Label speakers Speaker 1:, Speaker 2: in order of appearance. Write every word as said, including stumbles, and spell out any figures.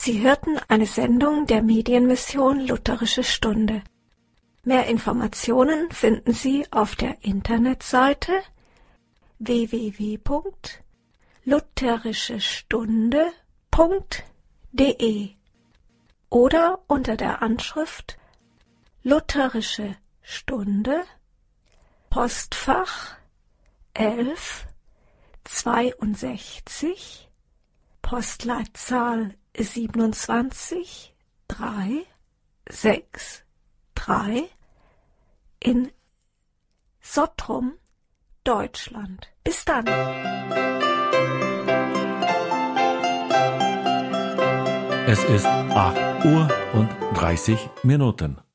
Speaker 1: Sie hörten eine Sendung der Medienmission Lutherische Stunde. Mehr Informationen finden Sie auf der Internetseite w w w punkt lutherische stunde punkt d e oder unter der Anschrift Lutherische Stunde, Postfach elf zweiundsechzig, Postleitzahl siebenundzwanzig drei sechs drei in Sottrum, Deutschland. Bis dann.
Speaker 2: Es ist acht Uhr und dreißig Minuten.